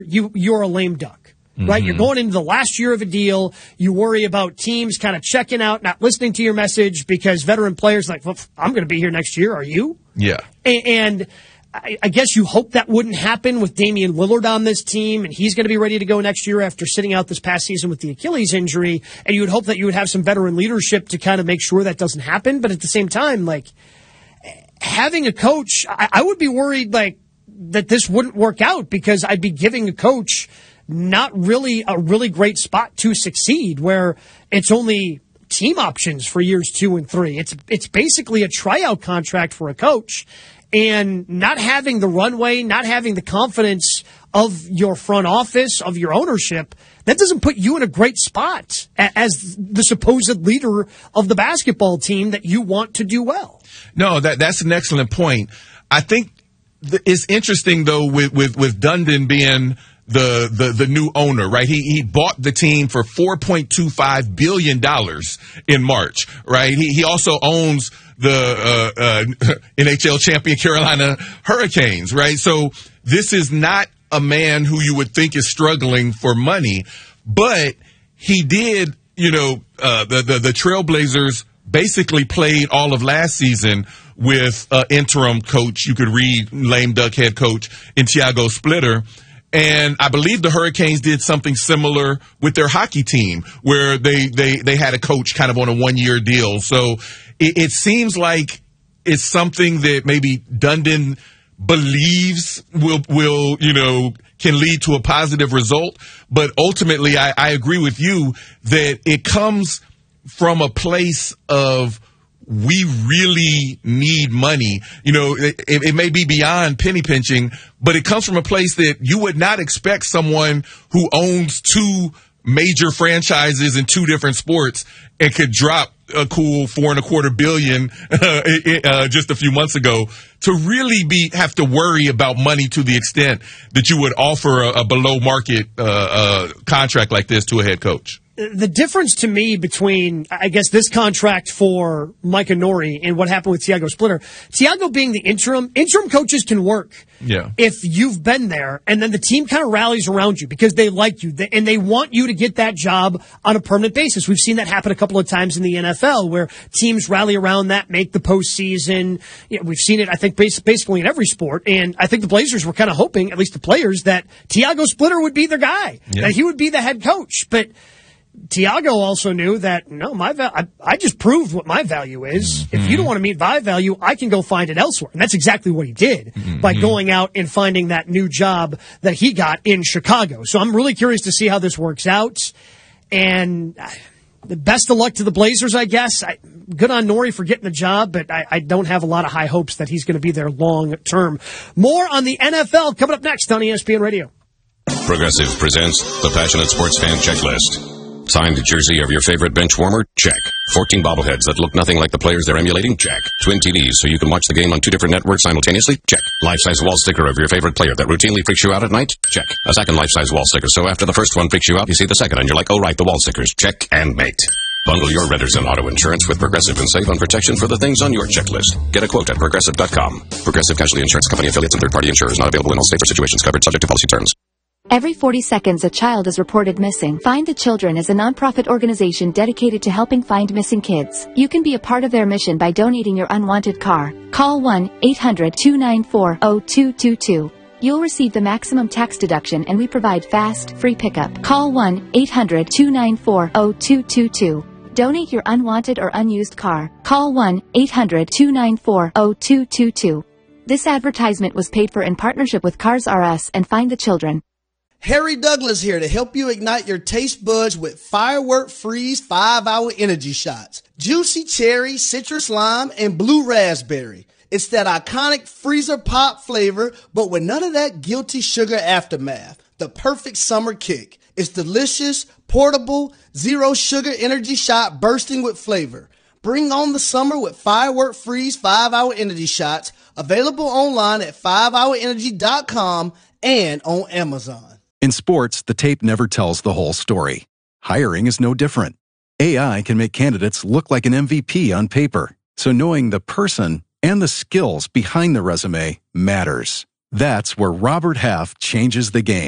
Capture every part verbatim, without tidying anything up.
you, you're a lame duck, right? Mm-hmm. You're going into the last year of a deal. You worry about teams kind of checking out, not listening to your message because veteran players like, well, I'm going to be here next year. Are you? Yeah. And, and I, I guess you hope that wouldn't happen with Damian Lillard on this team, and he's going to be ready to go next year after sitting out this past season with the Achilles injury. And you would hope that you would have some veteran leadership to kind of make sure that doesn't happen. But at the same time, like, having a coach, I, I would be worried, like, that this wouldn't work out because I'd be giving a coach not really a really great spot to succeed where it's only team options for years two and three. It's it's basically a tryout contract for a coach, and not having the runway, not having the confidence of your front office, of your ownership, that doesn't put you in a great spot as the supposed leader of the basketball team that you want to do well. No, that that's an excellent point. I think th- it's interesting though with with, with Dundon being the, the, the new owner, right? He, he bought the team for four point two five billion dollars in March, right? He, he also owns the, uh, uh, N H L champion Carolina Hurricanes, right? So this is not a man who you would think is struggling for money, but he did, you know, uh, the, the, the Trailblazers basically played all of last season with uh, interim coach. You could read lame duck head coach in Thiago Splitter. And I believe the Hurricanes did something similar with their hockey team where they, they, they had a coach kind of on a one-year deal. So it, it seems like it's something that maybe Dundon believes will, will, you know, can lead to a positive result. But ultimately, I, I agree with you that it comes from a place of we really need money. You know, it, it may be beyond penny pinching, but it comes from a place that you would not expect someone who owns two major franchises in two different sports and could drop a cool four and a quarter billion uh, uh, just a few months ago to really be have to worry about money to the extent that you would offer a, a below market uh, uh, contract like this to a head coach. The difference to me between, I guess, this contract for Micah Nori and what happened with Thiago Splitter, Thiago being the interim, interim coaches can work yeah. if you've been there, and then the team kind of rallies around you because they like you, and they want you to get that job on a permanent basis. We've seen that happen a couple of times in the N F L where teams rally around that, make the postseason. You know, we've seen it, I think, basically in every sport, and I think the Blazers were kind of hoping, at least the players, that Thiago Splitter would be their guy, yeah. that he would be the head coach, but Thiago also knew that, no, my val- I, I just proved what my value is. Mm-hmm. If you don't want to meet my value, I can go find it elsewhere. And that's exactly what he did mm-hmm. by going out and finding that new job that he got in Chicago. So I'm really curious to see how this works out. And the best of luck to the Blazers, I guess. I, good on Nori for getting the job, but I, I don't have a lot of high hopes that he's going to be there long term. More on the N F L coming up next on E S P N Radio. Progressive presents the Passionate Sports Fan Checklist. Signed jersey of your favorite bench warmer? Check. fourteen bobbleheads that look nothing like the players they're emulating? Check. Twin T Vs so you can watch the game on two different networks simultaneously? Check. Life-size wall sticker of your favorite player that routinely freaks you out at night? Check. A second life-size wall sticker so after the first one freaks you out, you see the second and you're like, oh right, the wall stickers. Check and mate. Bundle your renters and auto insurance with Progressive and save on protection for the things on your checklist. Get a quote at Progressive dot com. Progressive Casualty Insurance Company affiliates and third-party insurers not available in all states or situations covered subject to policy terms. Every forty seconds, a child is reported missing. Find the Children is a nonprofit organization dedicated to helping find missing kids. You can be a part of their mission by donating your unwanted car. Call one eight hundred two nine four zero two two two. You'll receive the maximum tax deduction, and we provide fast, free pickup. Call one eight hundred two nine four zero two two two. Donate your unwanted or unused car. Call one eight hundred two nine four zero two two two. This advertisement was paid for in partnership with Cars R Us and Find the Children. Harry Douglas here to help you ignite your taste buds with Firework Freeze five hour energy shots. Juicy cherry, citrus lime, and blue raspberry. It's that iconic freezer pop flavor, but with none of that guilty sugar aftermath. The perfect summer kick. It's delicious, portable, zero sugar energy shot bursting with flavor. Bring on the summer with Firework Freeze five hour energy shots. Available online at five hour energy dot com and on Amazon. In sports, the tape never tells the whole story. Hiring is no different. A I can make candidates look like an M V P on paper, so knowing the person and the skills behind the resume matters. That's where Robert Half changes the game.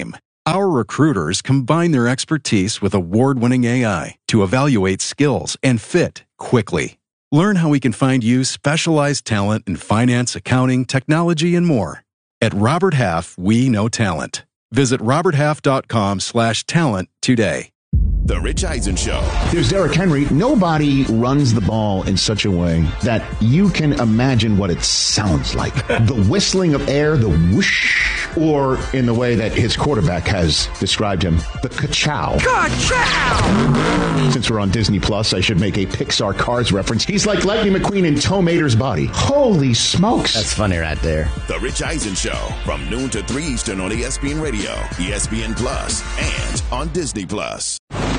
Our recruiters combine their expertise with award-winning A I to evaluate skills and fit quickly. Learn how we can find you specialized talent in finance, accounting, technology, and more. At Robert Half, we know talent. Visit roberthalf.com slash talent today. The Rich Eisen Show. There's Derrick Henry. Nobody runs the ball in such a way that you can imagine what it sounds like. The whistling of air, the whoosh, or in the way that his quarterback has described him, the ka-chow. Ka-chow! Since we're on Disney Plus, I should make a Pixar Cars reference. He's like Lightning McQueen in Tow Mater's body. Holy smokes. That's funny right there. The Rich Eisen Show from noon to three Eastern on E S P N Radio, E S P N Plus, and on Disney Plus.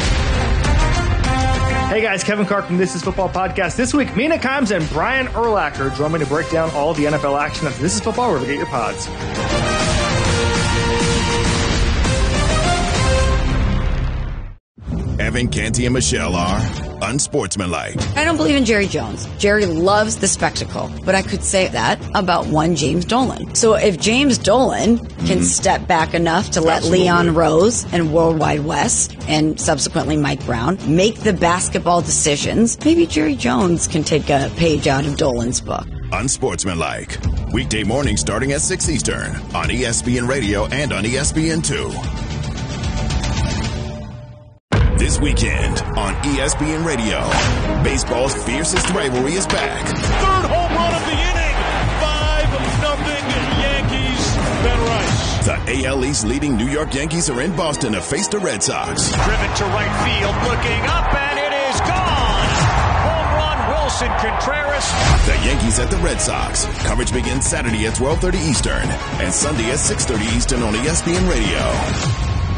Hey guys, Kevin Clark from This Is Football Podcast. This week, Mina Kimes and Brian Urlacher join me to break down all the N F L action of This Is Football, wherever you get your pods. Evan, Canty, and Michelle are unsportsmanlike. I don't believe in Jerry Jones. Jerry loves the spectacle, but I could say that about one James Dolan. So if James Dolan can mm-hmm. step back enough to let Absolutely. Leon Rose and Worldwide Wes and subsequently Mike Brown make the basketball decisions, maybe Jerry Jones can take a page out of Dolan's book. Unsportsmanlike. Weekday morning starting at six Eastern on E S P N Radio and on E S P N two. This weekend on E S P N Radio, baseball's fiercest rivalry is back. Third home run of the inning. five nothing Yankees. Ben Rice. The A L East leading New York Yankees are in Boston to face the Red Sox. Driven to right field, looking up, and it is gone. Home run, Wilson Contreras. The Yankees at the Red Sox. Coverage begins Saturday at twelve thirty Eastern and Sunday at six thirty Eastern on E S P N Radio.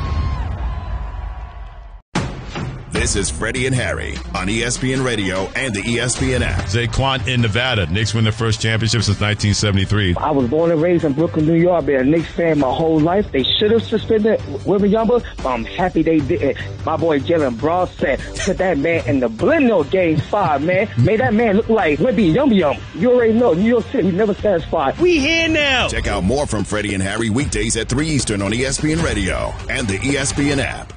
This is Freddie and Harry on E S P N Radio and the E S P N app. Zaquan in Nevada. Knicks win their first championship since nineteen seventy-three. I was born and raised in Brooklyn, New York. Been a Knicks fan my whole life. They should have suspended Wembanyama, but I'm happy they didn't. My boy Jalen Brown said, put that man in the blender game five, man. Made that man look like Wemby Yum Yum. You already know, New York City, never satisfied. We here now. Check out more from Freddie and Harry weekdays at three Eastern on E S P N Radio and the E S P N app.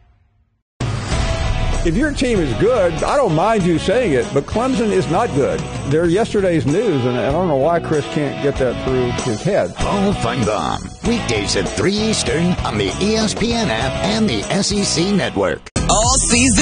If your team is good, I don't mind you saying it, but Clemson is not good. They're yesterday's news, and I don't know why Chris can't get that through his head. Paul Feinbaum, weekdays at three Eastern on the E S P N app and the S E C Network. All season